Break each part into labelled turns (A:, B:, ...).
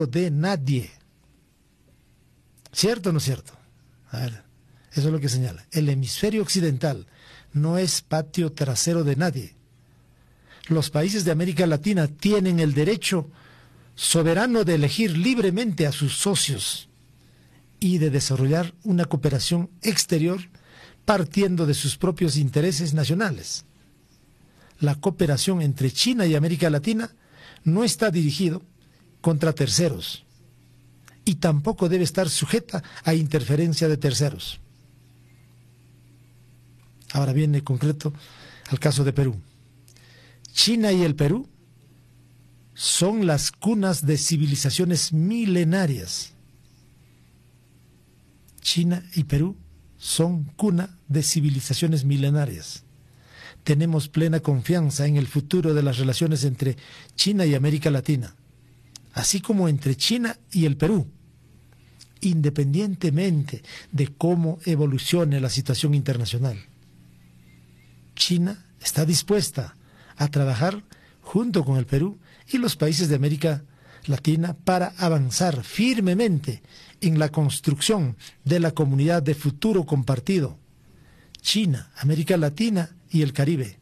A: de nadie. ¿Cierto o no es cierto? A ver, eso es lo que señala. El hemisferio occidental no es patio trasero de nadie. Los países de América Latina tienen el derecho soberano de elegir libremente a sus socios y de desarrollar una cooperación exterior partiendo de sus propios intereses nacionales. La cooperación entre China y América Latina no está dirigido contra terceros y tampoco debe estar sujeta a interferencia de terceros. Ahora viene concreto al caso de Perú. China y el Perú son las cunas de civilizaciones milenarias. China y Perú son cuna de civilizaciones milenarias. Tenemos plena confianza en el futuro de las relaciones entre China y América Latina, así como entre China y el Perú, independientemente de cómo evolucione la situación internacional. China está dispuesta a trabajar junto con el Perú y los países de América Latina para avanzar firmemente en la construcción de la comunidad de futuro compartido, China, América Latina y el Caribe.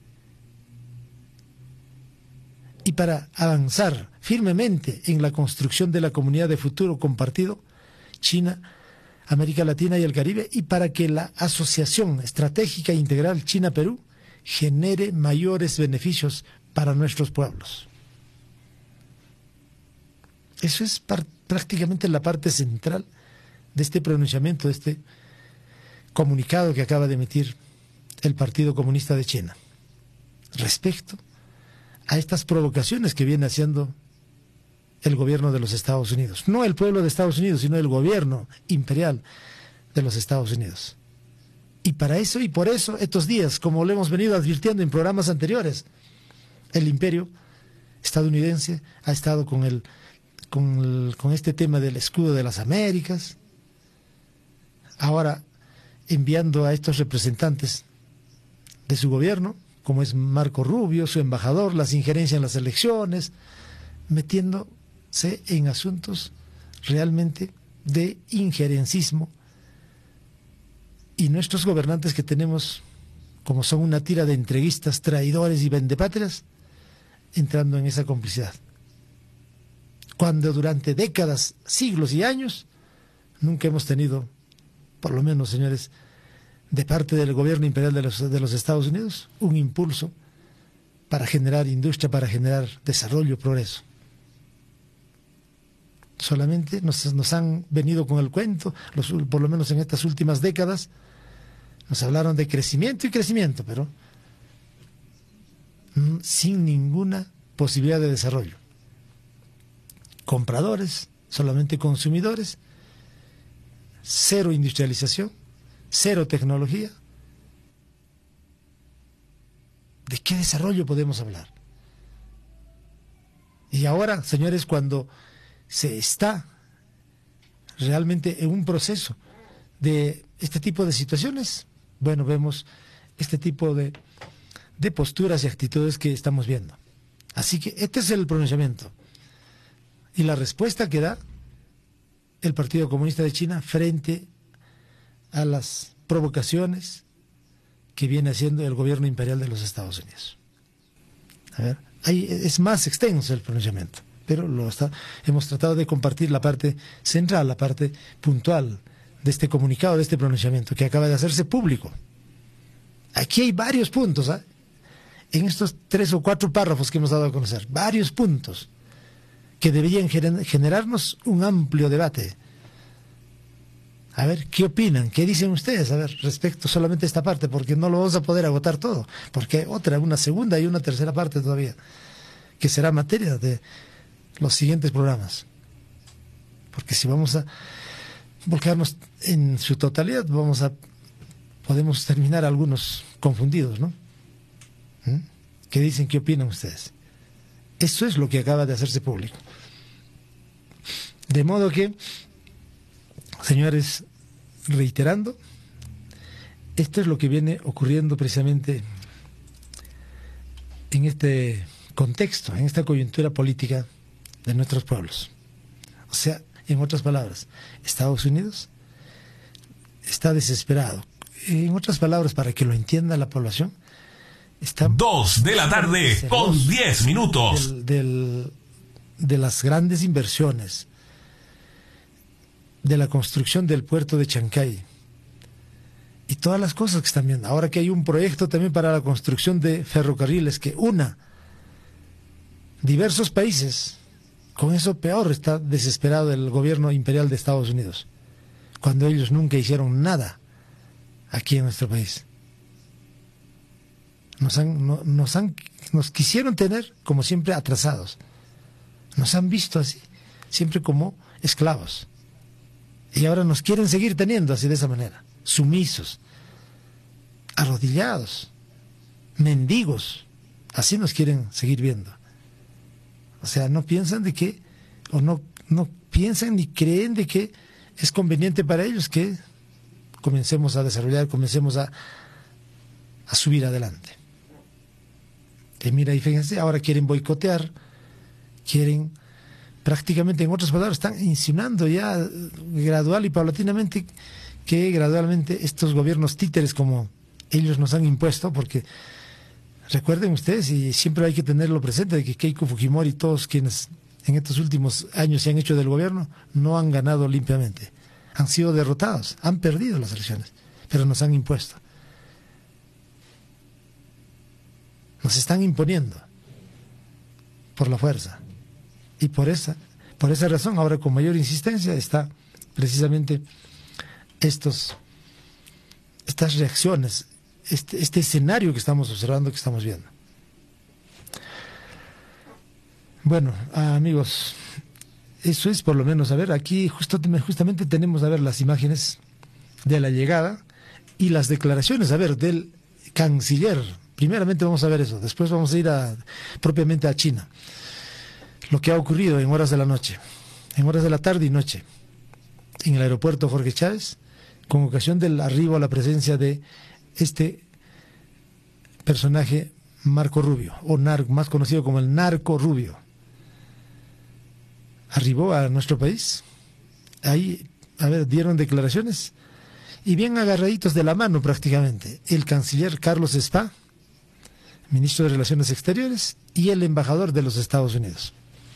A: Y para avanzar firmemente en la construcción de la comunidad de futuro compartido, China, América Latina y el Caribe, y para que la asociación estratégica e integral China-Perú genere mayores beneficios para nuestros pueblos. Eso es prácticamente la parte central de este pronunciamiento, de este comunicado que acaba de emitir el Partido Comunista de China respecto a estas provocaciones que viene haciendo el gobierno de los Estados Unidos. No el pueblo de Estados Unidos, sino el gobierno imperial de los Estados Unidos. Y para eso y por eso, estos días, como lo hemos venido advirtiendo en programas anteriores, el imperio estadounidense ha estado con este tema del escudo de las Américas, ahora enviando a estos representantes de su gobierno, como es Marco Rubio, su embajador, las injerencias en las elecciones, metiéndose en asuntos realmente de injerencismo. Y nuestros gobernantes que tenemos, como son una tira de entreguistas, traidores y vendepatrias, entrando en esa complicidad. Cuando durante décadas, siglos y años, nunca hemos tenido, por lo menos, señores, de parte del gobierno imperial de los Estados Unidos, un impulso para generar industria, para generar desarrollo, progreso. Solamente nos han venido con el cuento, por lo menos en estas últimas décadas, nos hablaron de crecimiento y crecimiento, pero sin ninguna posibilidad de desarrollo. Compradores, solamente consumidores, cero industrialización, cero tecnología. ¿De qué desarrollo podemos hablar? Y ahora, señores, cuando se está realmente en un proceso de este tipo de situaciones, bueno, vemos este tipo de posturas y actitudes que estamos viendo. Así que este es el pronunciamiento y la respuesta que da el Partido Comunista de China frente a las provocaciones que viene haciendo el gobierno imperial de los Estados Unidos. A ver, ahí es más extenso el pronunciamiento, pero hemos tratado de compartir la parte central, la parte puntual de este comunicado, de este pronunciamiento que acaba de hacerse público. Aquí hay varios puntos, ¿eh? En estos 3 o 4 párrafos que hemos dado a conocer, varios puntos que deberían generarnos un amplio debate. A ver, ¿qué opinan? ¿Qué dicen ustedes? A ver, respecto solamente a esta parte, porque no lo vamos a poder agotar todo, porque hay una segunda y una tercera parte todavía, que será materia de los siguientes programas. Porque si vamos a volcarnos en su totalidad, podemos terminar algunos confundidos, ¿no? ¿Qué dicen? ¿Qué opinan ustedes? Eso es lo que acaba de hacerse público. De modo que, señores, reiterando, esto es lo que viene ocurriendo precisamente en este contexto, en esta coyuntura política de nuestros pueblos. sea, en otras palabras, Estados Unidos está desesperado. En otras palabras, para que lo entienda la población, está
B: 2 de la tarde con 10 minutos.
A: De las grandes inversiones, de la construcción del puerto de Chancay y todas las cosas que están viendo. Ahora que hay un proyecto también para la construcción de ferrocarriles que una diversos países, con eso peor está desesperado el gobierno imperial de Estados Unidos, cuando ellos nunca hicieron nada aquí en nuestro país. Nos quisieron tener, como siempre, atrasados. Nos han visto así, siempre como esclavos. Y ahora nos quieren seguir teniendo así, de esa manera, sumisos, arrodillados, mendigos. Así nos quieren seguir viendo. O sea, no piensan de que, o no piensan ni creen de que es conveniente para ellos que comencemos a desarrollar, comencemos a subir adelante. Y mira, y fíjense, ahora quieren boicotear, quieren prácticamente, en otras palabras, están insinuando ya gradual y paulatinamente que gradualmente estos gobiernos títeres, como ellos nos han impuesto, porque recuerden ustedes, y siempre hay que tenerlo presente, de que Keiko Fujimori y todos quienes en estos últimos años se han hecho del gobierno no han ganado limpiamente, han sido derrotados, han perdido las elecciones, pero nos han impuesto. Nos están imponiendo por la fuerza. Y por esa razón, ahora con mayor insistencia, está precisamente estas reacciones, este escenario que estamos observando, que estamos viendo. Bueno, amigos, eso es por lo menos, a ver, aquí justamente tenemos, a ver, las imágenes de la llegada y las declaraciones, a ver, del canciller. Primeramente vamos a ver eso, después vamos a ir propiamente a China. Lo que ha ocurrido en horas de la noche, en horas de la tarde y noche, en el aeropuerto Jorge Chávez, con ocasión del arribo a la presencia de este personaje Marco Rubio, o más conocido como el Narco Rubio. Arribó a nuestro país, ahí, a ver, dieron declaraciones, y bien agarraditos de la mano prácticamente, el canciller Carlos Spa, ministro de Relaciones Exteriores, y el embajador de los Estados Unidos,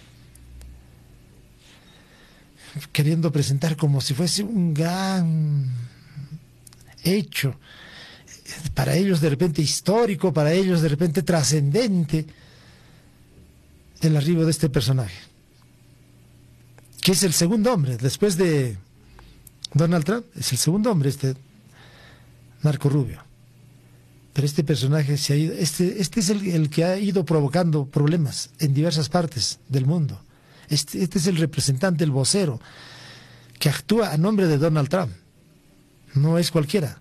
A: queriendo presentar como si fuese un gran hecho, para ellos de repente histórico, para ellos de repente trascendente, el arribo de este personaje, que es el segundo hombre, después de Donald Trump, es el segundo hombre, este Marco Rubio. Pero este personaje se ha ido, este es el que ha ido provocando problemas en diversas partes del mundo. Este es el representante, el vocero, que actúa a nombre de Donald Trump. No es cualquiera.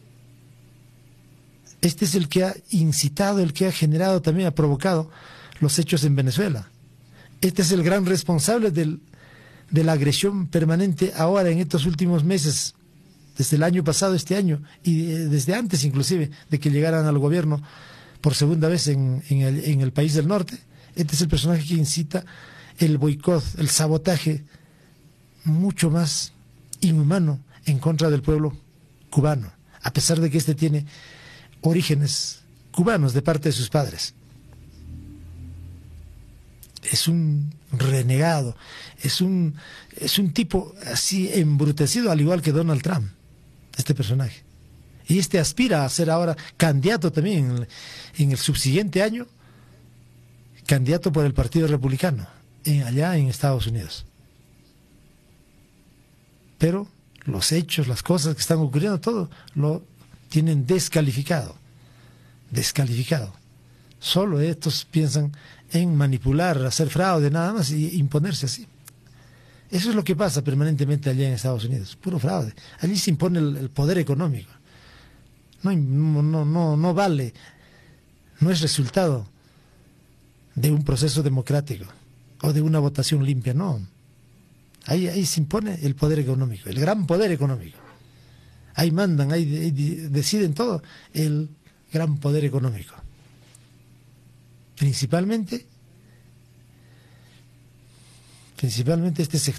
A: Este es el que ha incitado, el que ha generado, también ha provocado los hechos en Venezuela. Este es el gran responsable de la agresión permanente ahora en estos últimos meses, desde el año pasado, este año, y desde antes inclusive de que llegaran al gobierno por segunda vez en el país del norte. Este es el personaje que incita el boicot, el sabotaje mucho más inhumano en contra del pueblo cubano, a pesar de que este tiene orígenes cubanos de parte de sus padres. Es un renegado, es un tipo así embrutecido, al igual que Donald Trump, este personaje. Y este aspira a ser ahora candidato también en el subsiguiente año, candidato por el Partido Republicano, allá en Estados Unidos. Pero los hechos, las cosas que están ocurriendo, todo lo tienen descalificado. Solo estos piensan en manipular, hacer fraude, nada más, y imponerse así. Eso es lo que pasa permanentemente allá en Estados Unidos, puro fraude. Allí se impone el poder económico. No vale, no es resultado de un proceso democrático o de una votación limpia, no. Ahí se impone el poder económico, el gran poder económico. Ahí mandan, ahí deciden todo, el gran poder económico. Principalmente este sector